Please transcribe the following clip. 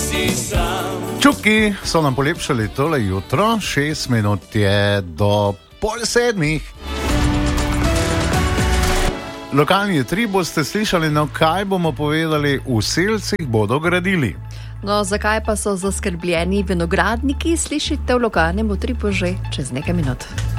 Čuki so nam polepšali tole jutro, 6 minut je do 6:30. Lokalni tri boste slišali, no kaj bomo povedali, v Selcih bodo gradili. No, zakaj pa so zaskrbljeni vinogradniki, slišite v lokalnem utripu že čez nekaj minut.